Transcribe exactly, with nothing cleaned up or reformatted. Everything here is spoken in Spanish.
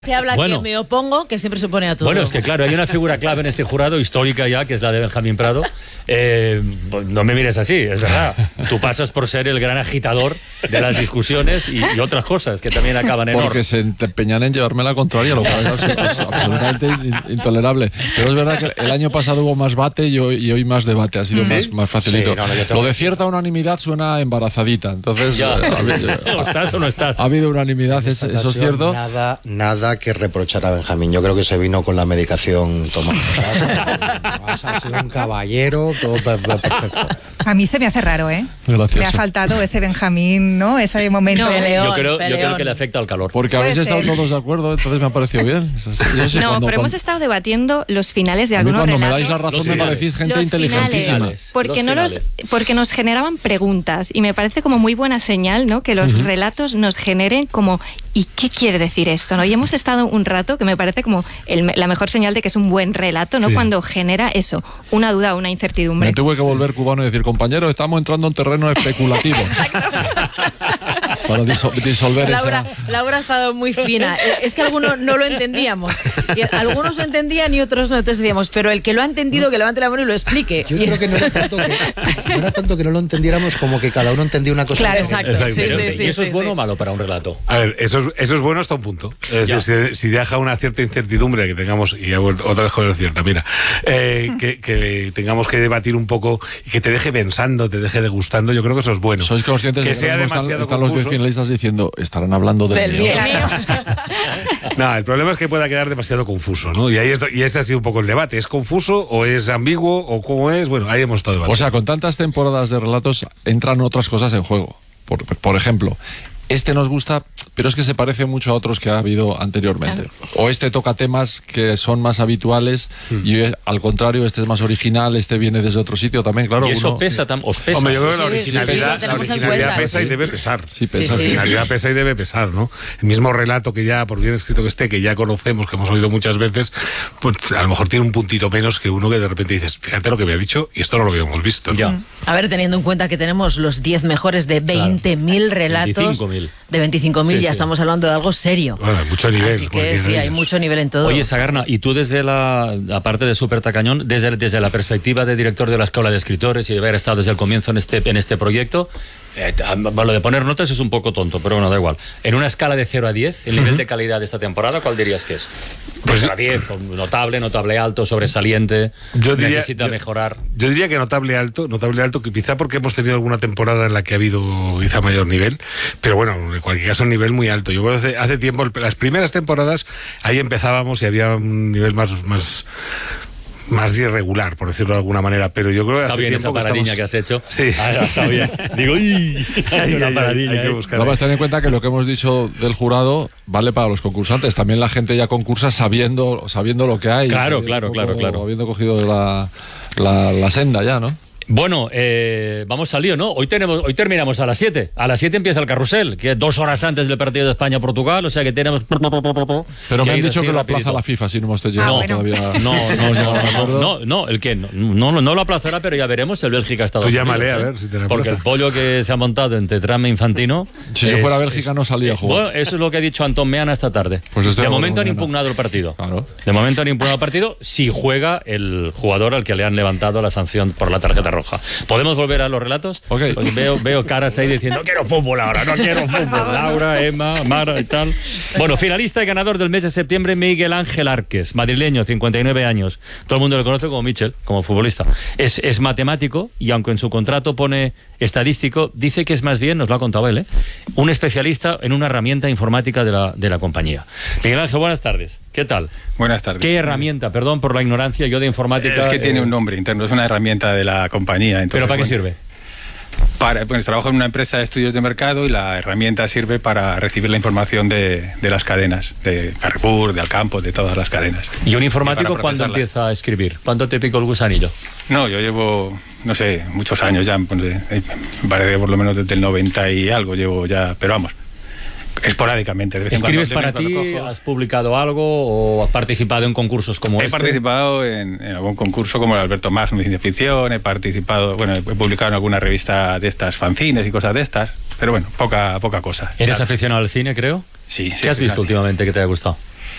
Se habla bueno, que me opongo, que siempre se opone a todo. Bueno, es que claro, hay una figura clave en este jurado, histórica ya, que es la de Benjamín Prado. Eh, no me mires así, es verdad. Tú pasas por ser el gran agitador de las discusiones y, y otras cosas que también acaban en Porque or. se empeñan en llevarme la contraria, lo cual es, es absolutamente intolerable. Pero es verdad que el año pasado hubo más bate y hoy, y hoy más debate, ha sido ¿Sí? más, más facilito. Sí, no, no, lo de cierta unanimidad suena embarazadita, entonces... Ya. Eh, habido, ¿O estás o no estás? Ha habido unanimidad, es, eso es cierto. Nada, nada que reprochar a Benjamín. Yo creo que se vino con la medicación tomada. Ha sido un caballero, todo perfecto. A mí se me hace raro, ¿eh? Gracias. Me ha faltado ese Benjamín, ¿no? Ese momento. No, peleón, yo, creo, peleón. yo creo que le afecta al calor. Porque habéis estado todos de acuerdo, entonces me ha parecido bien. Yo sé no, cuando, pero cuando, hemos estado debatiendo los finales de algunos cuando relatos. me dais la razón me parecís gente los inteligentísima. Finales, porque, los no los, porque nos generaban preguntas y me parece como muy buena señal, ¿no? Que los uh-huh. relatos nos generen como ¿y qué quiere decir esto? ¿No? Y hemos estado un rato que me parece como el, la mejor señal de que es un buen relato, ¿no? Sí. Cuando genera eso, una duda, una incertidumbre. Me tuve que volver cubano y decir, compañero, estamos entrando en terreno especulativo. Para disol disolver Laura, esa... Laura ha estado muy fina. Es que algunos no lo entendíamos. Y algunos lo entendían y otros no. Entonces decíamos, pero el que lo ha entendido, que levante la mano y lo explique. Yo creo que no era tanto que no, era tanto que no lo entendiéramos como que cada uno entendía una cosa. Claro, exacto. exacto. Sí, sí, sí, ¿Y eso sí, es bueno sí. o malo para un relato? A ver, eso es, eso es bueno hasta un punto. Es decir, si, si deja una cierta incertidumbre que tengamos, y otra vez con el cierta, mira, eh, que, que tengamos que debatir un poco y que te deje pensando, te deje degustando, yo creo que eso es bueno. ¿Sois conscientes que de que sea demasiado están, están los finalistas diciendo, estarán hablando del, del mío? mío? No, el problema es que pueda quedar demasiado confuso, ¿no? Y ahí es, y ese ha sido un poco el debate. ¿Es confuso o es ambiguo o cómo es? Bueno, ahí hemos estado debatiendo. O sea, con tantas temporadas de relatos entran otras cosas en juego. Por, por ejemplo, este nos gusta, pero es que se parece mucho a otros que ha habido anteriormente. O este toca temas que son más habituales hmm. y al contrario, este es más original, este viene desde otro sitio también, claro. Y eso uno, pesa, sí. os pesa. Hombre, yo creo que la sí, originalidad, sí, sí, la originalidad pesa sí. y debe pesar. Sí, pesa. Sí, sí. La originalidad pesa y debe pesar, ¿no? El mismo relato que ya, por bien escrito que esté, que ya conocemos, que hemos oído muchas veces, pues a lo mejor tiene un puntito menos que uno que de repente dices, fíjate lo que me ha dicho y esto no lo habíamos visto. Ya. Mm. A ver, teniendo en cuenta que tenemos los diez mejores de veinte mil claro. relatos. veinticinco mil. De veinticinco mil, sí, ya sí. estamos hablando de algo serio. Bueno, hay mucho nivel. Así que sí, hay mucho nivel en todo. Oye, Sagarna, y tú desde la, aparte de Súper Tacañón, desde, desde la perspectiva de director de la Escuela de Escritores y de haber estado desde el comienzo en este, en este proyecto, eh, lo de poner notas es un poco tonto, pero bueno, da igual. En una escala de cero a diez, el nivel uh-huh. de calidad de esta temporada, ¿cuál dirías que es? Pues cero a diez, notable, notable alto, sobresaliente, yo diría, necesita yo, mejorar. Yo diría que notable alto, notable alto, que quizá porque hemos tenido alguna temporada en la que ha habido quizá mayor nivel, pero bueno, en cualquier caso un nivel muy alto. Yo hace, hace tiempo, las primeras temporadas, ahí empezábamos y había un nivel más... más más irregular, por decirlo de alguna manera, pero yo creo que está hace bien tiempo esa paradiña que, estamos... que has hecho. Sí. Ah, está bien. Digo, ¡uy! Hay una paradilla. Hay, hay que buscar. No vas a tener en cuenta que lo que hemos dicho del jurado vale para los concursantes. También la gente ya concursa sabiendo, sabiendo lo que hay. Claro, claro, claro, claro. Habiendo cogido la, la, la senda ya, ¿no? Bueno, eh, vamos al lío, ¿no? Hoy tenemos, hoy terminamos a las siete. A las siete empieza el carrusel, que es dos horas antes del partido de España-Portugal, o sea que tenemos... Pero me han dicho que lo aplaza la FIFA, si no hemos llegado ah, bueno. todavía. No, no, no, no, no, no, el que no, no, no lo aplazará, pero ya veremos el Bélgica-Estados Unidos. Tú llámale a ver si te la Porque el pollo que se ha montado entre Trama e Infantino... Si es, yo fuera Bélgica no salía a jugar. Bueno, eso es lo que ha dicho Antón Meana esta tarde. Pues de momento han impugnado el partido. Claro. De momento han impugnado el partido si juega el jugador al que le han levantado la sanción por la tarjeta roja. Podemos volver a los relatos. Okay. Pues veo, veo caras ahí diciendo no quiero fútbol ahora, no quiero fútbol. Laura, Emma, Mara y tal. Bueno, finalista y ganador del mes de septiembre, Miguel Ángel Arques, madrileño, cincuenta y nueve años. Todo el mundo lo conoce como Michel, como futbolista. Es, es matemático y aunque en su contrato pone estadístico, dice que es más bien, nos lo ha contado él, ¿eh? un especialista en una herramienta informática de la, de la compañía. Miguel Ángel, buenas tardes. ¿Qué tal? Buenas tardes. ¿Qué herramienta? Perdón por la ignorancia, yo de informática... Es que eh, tiene un nombre interno, es una herramienta de la compañía. Entonces, ¿Pero para qué bueno, sirve? Para, pues trabajo en una empresa de estudios de mercado y la herramienta sirve para recibir la información de, de las cadenas, de Carrefour, de Alcampo, de todas las cadenas. ¿Y un informático cuándo empieza a escribir? ¿Cuándo te picó el gusanillo? No, yo llevo, no sé, muchos años ya, parece por lo menos desde el noventa y algo llevo ya, pero vamos, esporádicamente. De vez en ¿Escribes cuando, para ti? cojo... ¿Has publicado algo o has participado en concursos como he este? He participado en, en algún concurso como el Alberto Magno de ciencia ficción, he participado, bueno, he publicado en alguna revista de estas, fanzines y cosas de estas, pero bueno, poca, poca cosa. ¿Eres claro. aficionado al cine, creo? Sí, sí. ¿Qué has visto sí. últimamente que te haya gustado?